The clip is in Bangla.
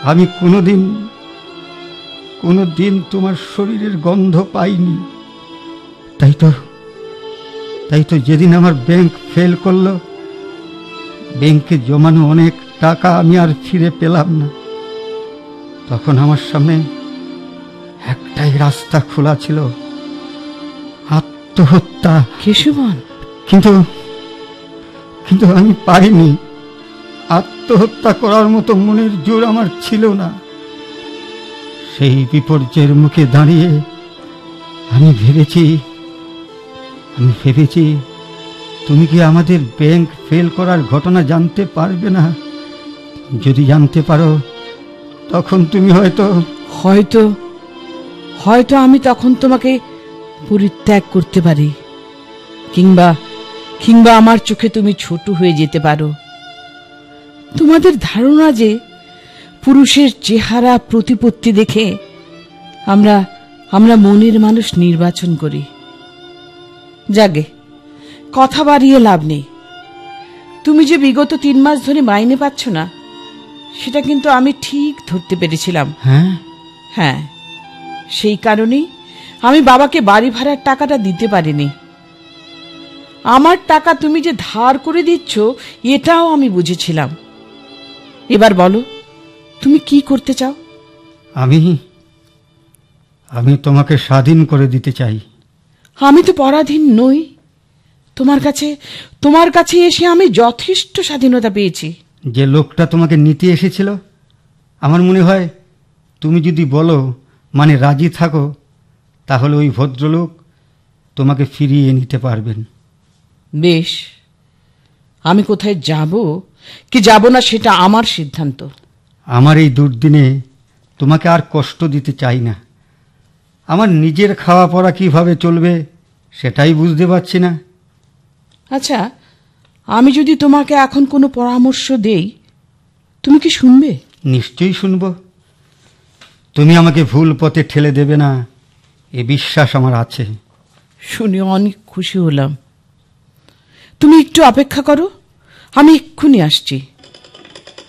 আমি কোনোদিন তোমার শরীরের গন্ধ পাইনি। তাই তো যেদিন আমার ব্যাংক ফেল করলো, ব্যাংকে জমানো অনেক টাকা আমি আর ফিরে পেলাম না, তখন আমার সামনে একটাই রাস্তা খোলা ছিল, আত্মহত্যা। কেশবন, কিন্তু আমি পারিনি। আত্মহত্যা করার মতো মনের জোর আমার ছিল না। সেই বিপর্যয়ের মুখে দাঁড়িয়ে আমি ভেবেছি তুমি কি আমাদের ব্যাংক ফেল করার ঘটনা জানতে পারবে না? যদি জানতে পারো, তখন তুমি হয়তো আমি তখন তোমাকে পরিত্যাগ করতে পারি, কিংবা আমার চোখে তুমি ছোট হয়ে যেতে পারো। তোমাদের ধারণা যে পুরুষের চেহারা প্রতিপত্তি দেখে আমরা মনের মানুষ নির্বাচন করি। যাগে, কথা বাড়িয়ে লাভ নেই। তুমি যে বিগত 3 মাস ধরে মাইনে পাচ্ছ না, সেটা কিন্তু আমি ঠিক ধরতে পেরেছিলাম। হ্যাঁ, সেই কারণেই আমি বাবাকে বাড়ি ভাড়ার টাকাটা দিতে পারিনি। আমার টাকা তুমি যে ধার করে দিচ্ছ, এটাও আমি বুঝেছিলাম। এবার বলো, তুমি কি করতে চাও? আমি তোমাকে স্বাধীন করে দিতে চাই। আমি তো পরাধীন নই। তোমার কাছে এসে আমি যথেষ্ট স্বাধীনতা পেয়েছি। যে লোকটা তোমাকে নিতে এসেছিল, আমার মনে হয় তুমি যদি বলো, মানে রাজি থাকো, তাহলে ওই ভদ্রলোক তোমাকে ফিরিয়ে নিতে পারবেন। বেশ, আমি কোথায় যাব কি যাব না সেটা আমার সিদ্ধান্ত। আমার এই দুর্দিনে তোমাকে আর কষ্ট দিতে চাই না। আমার নিজের খাওয়া পড়া কিভাবে চলবে সেটাই বুঝতে পারছি না। আচ্ছা, আমি যদি তোমাকে এখন কোনো পরামর্শ দেই, তুমি কি শুনবে? নিশ্চয়ই শুনব। তুমি আমাকে ভুল পথে ঠেলে দেবে না, এ বিশ্বাস আমার আছে। শুনে অনেক খুশি হলাম। তুমি একটু অপেক্ষা করো, আমি এক্ষুনি আসছি।